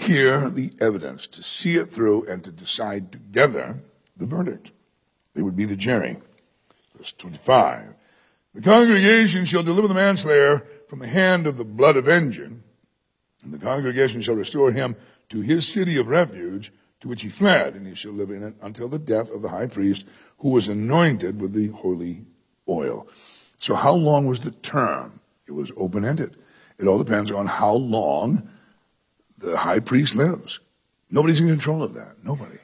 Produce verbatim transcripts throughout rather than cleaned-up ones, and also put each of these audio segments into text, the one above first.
hear the evidence, to see it through, and to decide together the verdict. They would be the jury. Verse twenty-five. The congregation shall deliver the manslayer from the hand of the blood avenger, and the congregation shall restore him to his city of refuge, to which he fled, and he shall live in it until the death of the high priest, who was anointed with the holy oil. So how long was the term? It was open-ended. It all depends on how long the high priest lives. Nobody's in control of that. Nobody.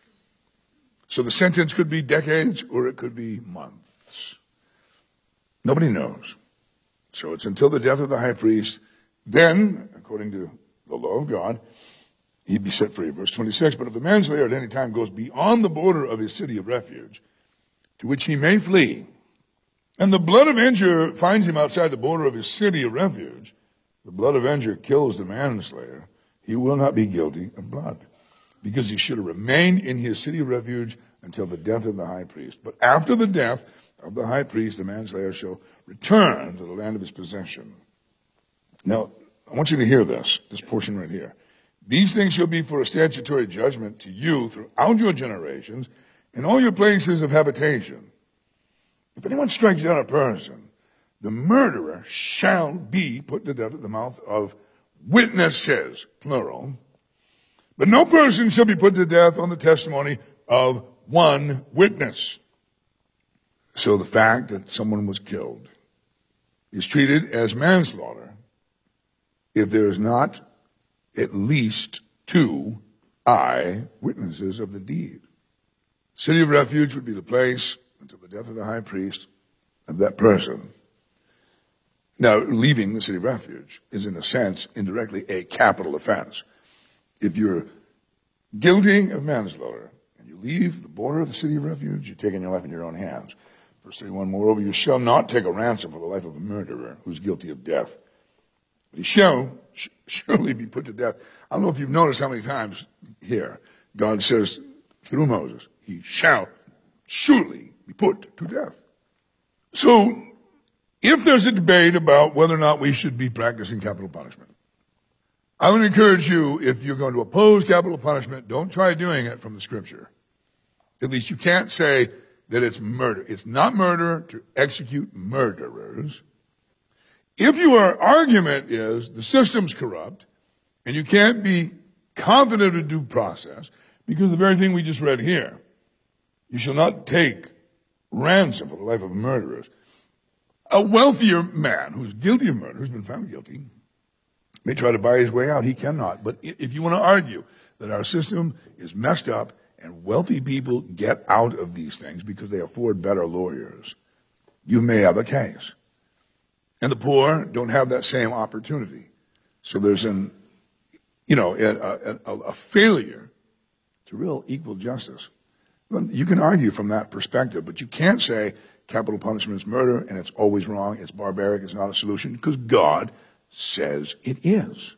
So the sentence could be decades or it could be months. Nobody knows. So it's until the death of the high priest. Then, according to the law of God, he'd be set free. Verse twenty-six, but if the manslayer at any time goes beyond the border of his city of refuge, to which he may flee, and the blood avenger finds him outside the border of his city of refuge, the blood avenger kills the manslayer, he will not be guilty of blood, because he should have remained in his city of refuge until the death of the high priest. But after the death of the high priest, the manslayer shall return to the land of his possession. Now, I want you to hear this, this portion right here. These things shall be for a statutory judgment to you throughout your generations in all your places of habitation. If anyone strikes down a person, the murderer shall be put to death at the mouth of witnesses, plural. But no person shall be put to death on the testimony of one witness. So the fact that someone was killed is treated as manslaughter if there is not at least two eyewitnesses of the deed. City of refuge would be the place until the death of the high priest of that person. Now, leaving the city of refuge is, in a sense, indirectly a capital offense. If you're guilty of manslaughter and you leave the border of the city of refuge, you're taking your life in your own hands. Verse thirty-one, moreover, you shall not take a ransom for the life of a murderer who's guilty of death. But he shall sh- surely be put to death. I don't know if you've noticed how many times here God says through Moses, he shall surely be put to death. So, if there's a debate about whether or not we should be practicing capital punishment, I would encourage you, if you're going to oppose capital punishment, don't try doing it from the scripture. At least you can't say that it's murder. It's not murder to execute murderers. If your argument is the system's corrupt and you can't be confident of due process because the very thing we just read here, you shall not take ransom for the life of murderers. A wealthier man who's guilty of murder, who's been found guilty, may try to buy his way out. He cannot. But if you want to argue that our system is messed up and wealthy people get out of these things because they afford better lawyers, you may have a case. And the poor don't have that same opportunity. So there's an, you know, a, a, a failure to real equal justice. You can argue from that perspective, but you can't say capital punishment is murder and it's always wrong, it's barbaric, it's not a solution, because God says it is.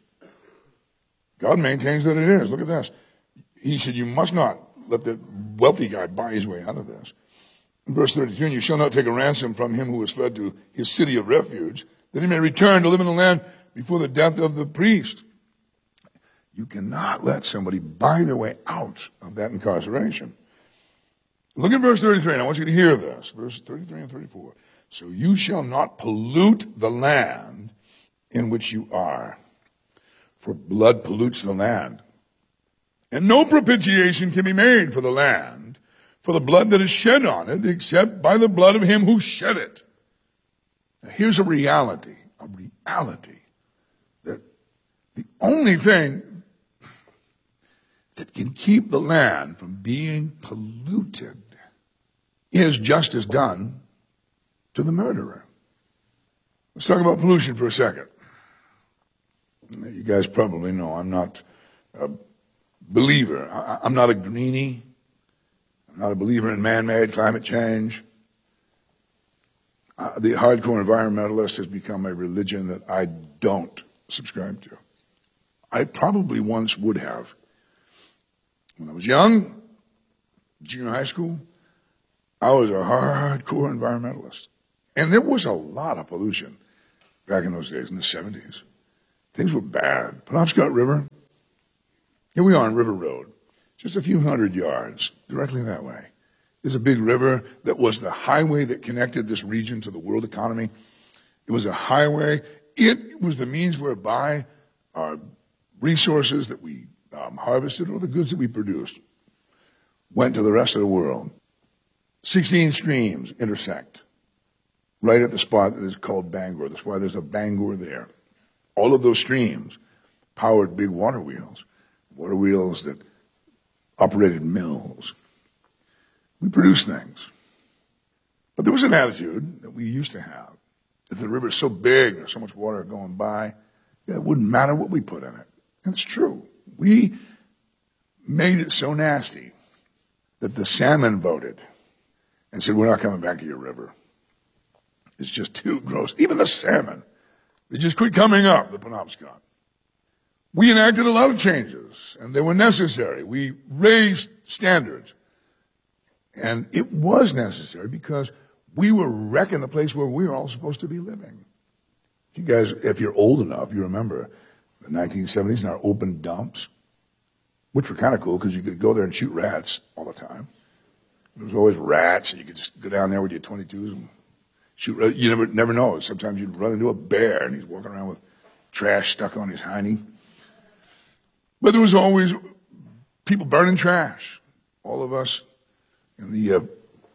God maintains that it is. Look at this. He said, you must not let the wealthy guy buy his way out of this. In verse thirty-two, and you shall not take a ransom from him who has fled to his city of refuge, that he may return to live in the land before the death of the priest. You cannot let somebody buy their way out of that incarceration. Look at verse thirty-three, and I want you to hear this. Verse thirty-three and thirty-four. So you shall not pollute the land in which you are, for blood pollutes the land. And no propitiation can be made for the land, for the blood that is shed on it, except by the blood of him who shed it. Now here's a reality, a reality, that the only thing that can keep the land from being polluted is justice done to the murderer. Let's talk about pollution for a second. You guys probably know I'm not a believer. I'm not a greenie. I'm not a believer in man-made climate change. Uh, the hardcore environmentalist has become a religion that I don't subscribe to. I probably once would have. When I was young, junior high school, I was a hardcore environmentalist. And there was a lot of pollution back in those days, in the seventies. Things were bad. Penobscot River, Here we are on River Road, just a few hundred yards, directly that way. There's a big river that was the highway that connected this region to the world economy. It was a highway. It was the means whereby our resources that we um, harvested or the goods that we produced went to the rest of the world. Sixteen streams intersect right at the spot that is called Bangor. That's why there's a Bangor there. All of those streams powered big water wheels, water wheels that operated mills. We produced things. But there was an attitude that we used to have, that the river's so big, there's so much water going by, that it wouldn't matter what we put in it. And it's true. We made it so nasty that the salmon voted and said, we're not coming back to your river. It's just too gross. Even the salmon, they just quit coming up, the Penobscot. We enacted a lot of changes, and they were necessary. We raised standards. And it was necessary because we were wrecking the place where we were all supposed to be living. If you guys, if you're old enough, you remember the nineteen seventies and our open dumps, which were kind of cool because you could go there and shoot rats all the time. There was always rats, and you could just go down there with your twenty-twos and shoot. You never never know. Sometimes you'd run into a bear, and he's walking around with trash stuck on his hiney. But there was always people burning trash. All of us in the uh,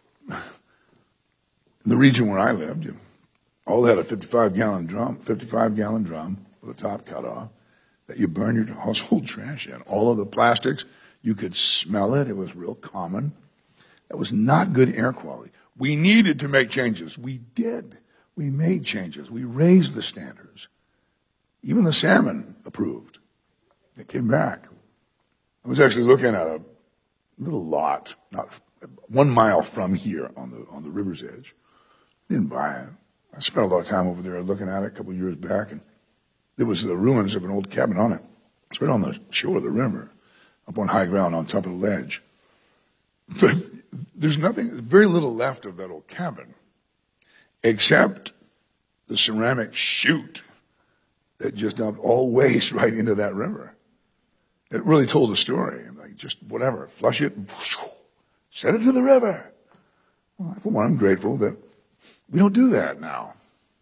in the region where I lived, you all had a fifty-five gallon drum, fifty-five gallon drum with the top cut off that you burn your household trash in. All of the plastics, you could smell it. It was real common. That was not good air quality. We needed to make changes. We did. We made changes. We raised the standards. Even the salmon approved. They came back. I was actually looking at a little lot, not one mile from here on the on the river's edge. Didn't buy it. I spent a lot of time over there looking at it a couple of years back, and there was the ruins of an old cabin on it. It's right on the shore of the river, up on high ground on top of the ledge. But there's nothing, very little left of that old cabin, except the ceramic chute that just dumped all waste right into that river. It really told the story. Like, just whatever, flush it, send it to the river. Well, for one, I'm grateful that we don't do that now.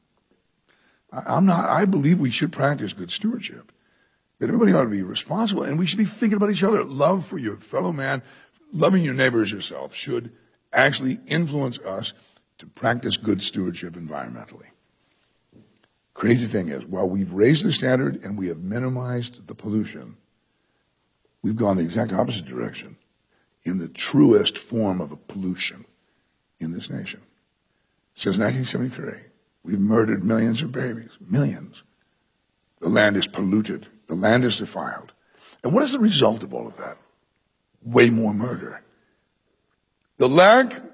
I, I'm not, I believe we should practice good stewardship, that everybody ought to be responsible, and we should be thinking about each other. Love for your fellow man, loving your neighbor as yourself should actually influence us to practice good stewardship environmentally. Crazy thing is, while we've raised the standard and we have minimized the pollution, we've gone the exact opposite direction in the truest form of a pollution in this nation. Since nineteen seventy-three, we've murdered millions of babies, millions. The land is polluted. The land is defiled. And what is the result of all of that? Way more murder. The lack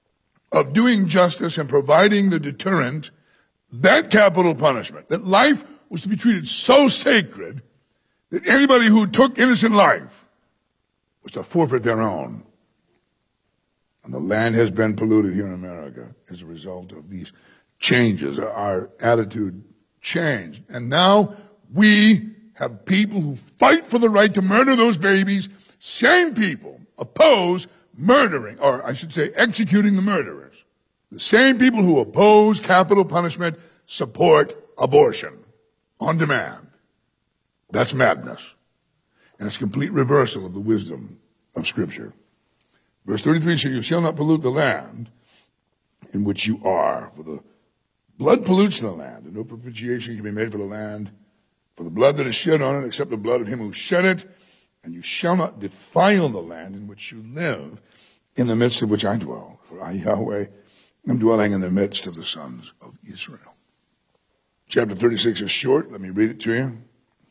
of doing justice and providing the deterrent, that capital punishment, that life was to be treated so sacred that anybody who took innocent life was to forfeit their own. And the land has been polluted here in America as a result of these changes. Our attitude changed. And now we have people who fight for the right to murder those babies. Same people oppose murdering, or I should say executing the murderers. The same people who oppose capital punishment support abortion on demand. That's madness. And it's a complete reversal of the wisdom of Scripture. Verse thirty-three says, you shall not pollute the land in which you are, for the blood pollutes the land, and no propitiation can be made for the land, for the blood that is shed on it, except the blood of him who shed it, and you shall not defile the land in which you live, in the midst of which I dwell. For I, Yahweh, am dwelling in the midst of the sons of Israel. Chapter thirty-six is short. Let me read it to you.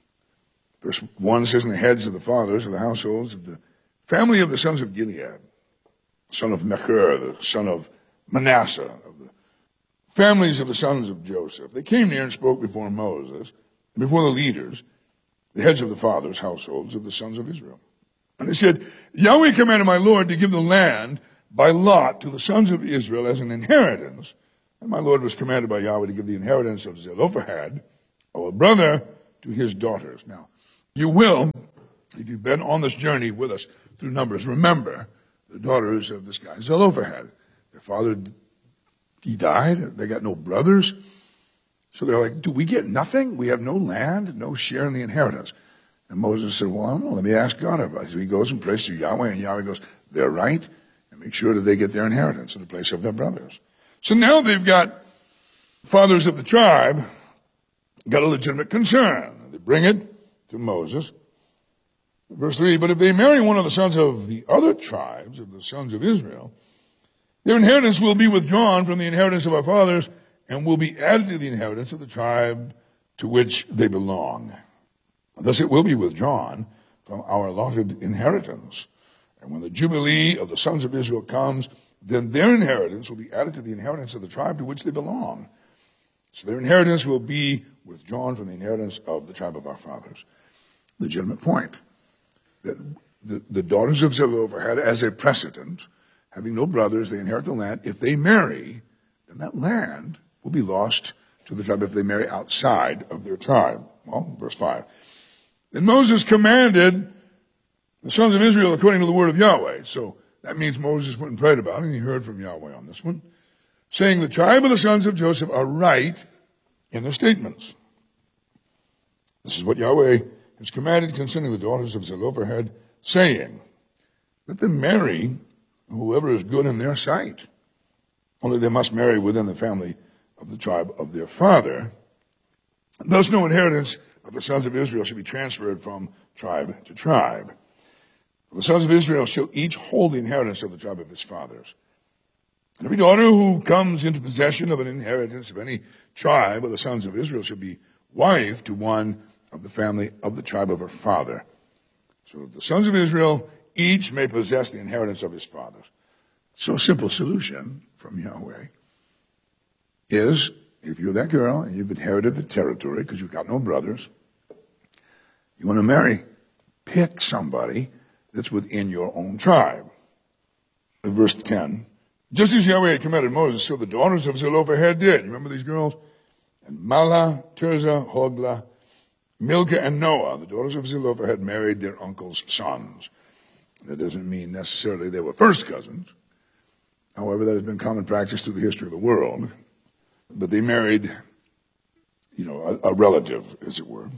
Verse one says, and the heads of the fathers of the households of the family of the sons of Gilead, son of Machir, the son of Manasseh, of the families of the sons of Joseph. They came near and spoke before Moses, and before the leaders, the heads of the fathers' households of the sons of Israel. And they said, Yahweh commanded my Lord to give the land by lot to the sons of Israel as an inheritance. And my Lord was commanded by Yahweh to give the inheritance of Zelophehad, our brother, to his daughters. Now, you will If you've been on this journey with us through Numbers, remember the daughters of this guy Zelophehad. Their father, he died. They got no brothers. So they're like, do we get nothing? We have no land, no share in the inheritance. And Moses said, well, I don't know. Let me ask God about it. So he goes and prays to Yahweh, and Yahweh goes, they're right, and make sure that they get their inheritance in the place of their brothers. So now they've got fathers of the tribe, got a legitimate concern. They bring it to Moses. Verse three, but if they marry one of the sons of the other tribes, of the sons of Israel, their inheritance will be withdrawn from the inheritance of our fathers and will be added to the inheritance of the tribe to which they belong. Thus it will be withdrawn from our allotted inheritance. And when the Jubilee of the sons of Israel comes, then their inheritance will be added to the inheritance of the tribe to which they belong. So their inheritance will be withdrawn from the inheritance of the tribe of our fathers. Legitimate point. That the, the daughters of Zelophehad, as a precedent, having no brothers, they inherit the land. If they marry, then that land will be lost to the tribe if they marry outside of their tribe. Well, verse five. Then Moses commanded the sons of Israel according to the word of Yahweh. So that means Moses went and prayed about it, and he heard from Yahweh on this one, saying the tribe of the sons of Joseph are right in their statements. This is what Yahweh has commanded concerning the daughters of Zelophehad, saying, let them marry whoever is good in their sight. Only they must marry within the family of the tribe of their father. Thus no inheritance of the sons of Israel shall be transferred from tribe to tribe. For the sons of Israel shall each hold the inheritance of the tribe of his fathers. And every daughter who comes into possession of an inheritance of any tribe of the sons of Israel shall be wife to one of the family of the tribe of her father. So that the sons of Israel each may possess the inheritance of his fathers. So a simple solution from Yahweh is, if you're that girl and you've inherited the territory because you've got no brothers, you want to marry, pick somebody that's within your own tribe. In verse ten, just as Yahweh had commanded Moses, so the daughters of Zelophehad did. You remember these girls? And Mahlah, Tirzah, Hoglah, Milcah, and Noah, the daughters of Zelophehad, married their uncle's sons. That doesn't mean necessarily they were first cousins. However, that has been common practice through the history of the world. But they married, you know, a, a relative, as it were.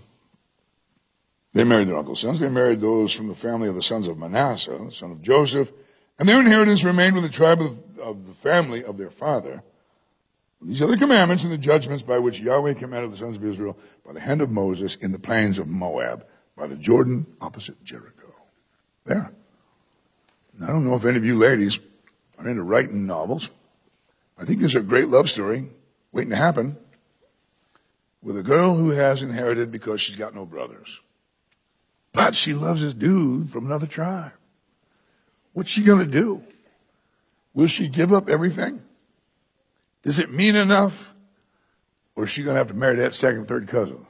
They married their uncle's sons. They married those from the family of the sons of Manasseh, the son of Joseph. And their inheritance remained with the tribe of, of the family of their father. These are the commandments and the judgments by which Yahweh commanded the sons of Israel by the hand of Moses in the plains of Moab, by the Jordan opposite Jericho. There. And I don't know if any of you ladies are into writing novels. I think there's a great love story waiting to happen with a girl who has inherited because she's got no brothers. But she loves this dude from another tribe. What's she going to do? Will she give up everything? Does it mean enough? Or is she going to have to marry that second, third cousin?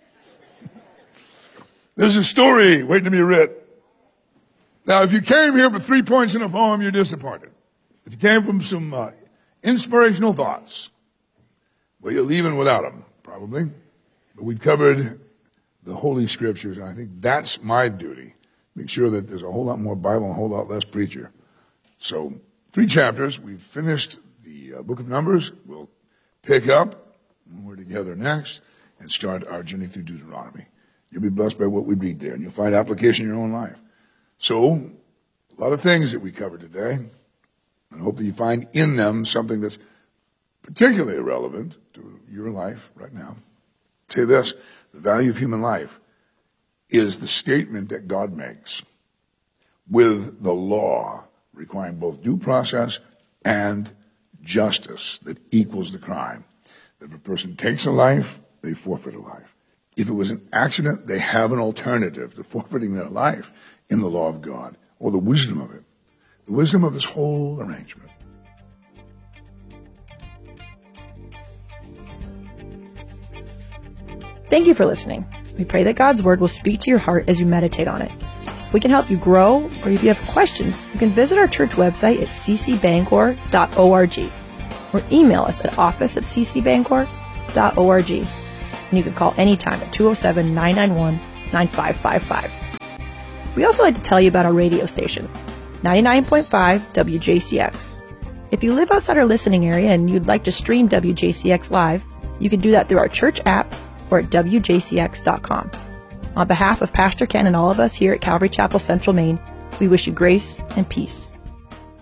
There's a story waiting to be written. Now, if you came here for three points in a poem, you're disappointed. If you came from some uh, inspirational thoughts, well, you're leaving without them, probably. But we've covered the Holy Scriptures, and I think that's my duty. Make sure that there's a whole lot more Bible and a whole lot less preacher. So, three chapters. We've finished the uh, book of Numbers. We'll pick up when we're together next and start our journey through Deuteronomy. You'll be blessed by what we read there, and you'll find application in your own life. So, a lot of things that we covered today, and I hope that you find in them something that's particularly relevant to your life right now. Say this, the value of human life is the statement that God makes with the law requiring both due process and justice that equals the crime. If a person takes a life, they forfeit a life. If it was an accident, they have an alternative to forfeiting their life in the law of God, or the wisdom of it, the wisdom of this whole arrangement. Thank you for listening. We pray that God's Word will speak to your heart as you meditate on it. If we can help you grow, or if you have questions, you can visit our church website at c c bangor dot org or email us at office at c c bangor dot org. And you can call anytime at two oh seven, nine nine one, nine five five five. We also like to tell you about our radio station, ninety-nine point five W J C X. If you live outside our listening area and you'd like to stream W J C X live, you can do that through our church app or at W J C X dot com. On behalf of Pastor Ken and all of us here at Calvary Chapel Central Maine, we wish you grace and peace.